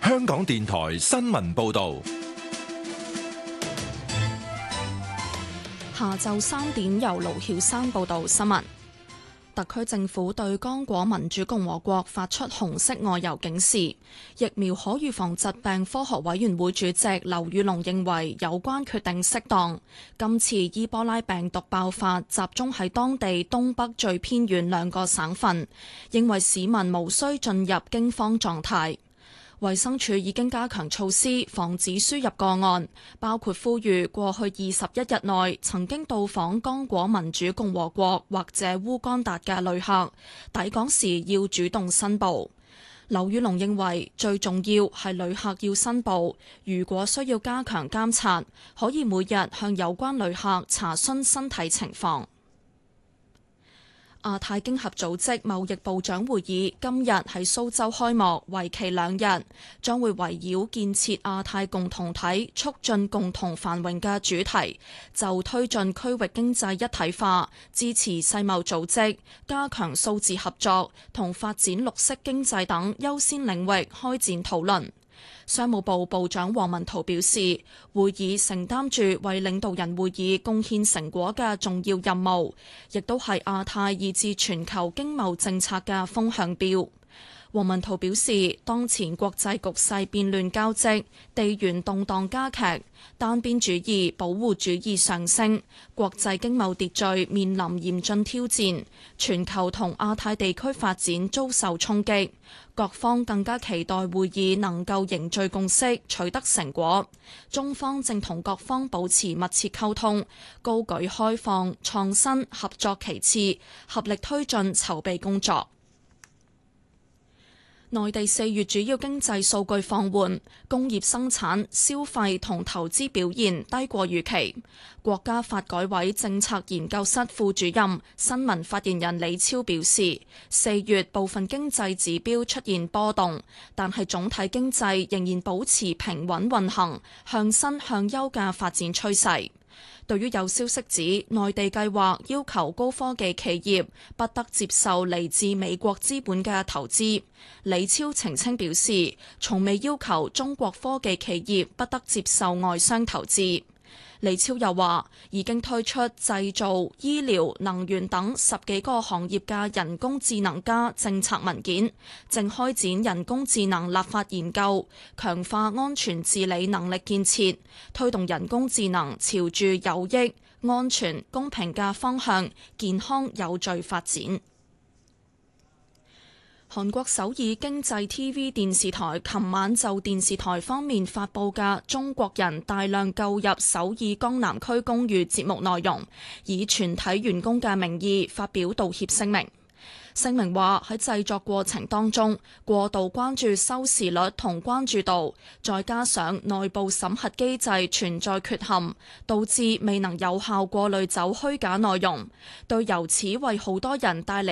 香港電台新聞報道。 下晝3點由盧曉山報道新聞。特區政府對剛果民主共和國發出紅色外遊警示。疫苗可預防疾病科學委員會主席劉宇龍認為有關決定適當。今次伊波拉病毒爆發集中喺當地東北最偏遠2個省份，認為市民無需進入驚慌狀態。衛生署已經加強措施防止輸入個案，包括呼籲過去21日內曾經到訪剛果民主共和國或者烏干達嘅旅客，抵港時要主動申報。劉宇龍認為最重要係旅客要申報，如果需要加強監察，可以每日向有關旅客查詢身體情況。亞太經合組織貿易部長會議今日喺蘇州開幕，為期2日，將會圍繞建設亞太共同體、促進共同繁榮嘅主題，就推進區域經濟一體化、支持世貿組織、加強數字合作同發展綠色經濟等優先領域開展討論。商務部部長王文濤表示，會議承擔住為領導人會議貢獻成果嘅重要任務，亦都係亞太以至全球經貿政策嘅風向標。王文濤表示，當前國際局勢變亂交織，地緣動盪加劇，單邊主義、保護主義上升，國際經貿秩序面臨嚴峻挑戰，全球同亞太地區發展遭受衝擊。各方更加期待會議能夠凝聚共識，取得成果。中方正同各方保持密切溝通，高舉開放、創新、合作其次，合力推進籌備工作。內地4月主要經濟數據放緩，工業生產、消費同投資表現低過預期。國家發改委政策研究室副主任、新聞發言人李超表示，4月部分經濟指標出現波動，但係總體經濟仍然保持平穩運行、向新向優嘅發展趨勢。對於有消息指內地計劃要求高科技企業不得接受嚟自美國資本嘅投資，李超澄清表示，從未要求中國科技企業不得接受外商投資。李超又話，已經推出製造、醫療、能源等10幾個行業嘅人工智能加政策文件，正開展人工智能立法研究，強化安全治理能力建設，推動人工智能朝住有益、安全、公平嘅方向健康有序發展。韓國首爾經濟 TV 電視台琴晚就電視台方面發佈嘅中國人大量購入首爾江南區公寓節目內容，以全體員工嘅名義發表道歉聲明。聲明話喺製作過程當中過度關注收視率同關注度，再加上內部審核機制存在缺陷，導致未能有效過濾走虛假內容，對由此為好多人帶嚟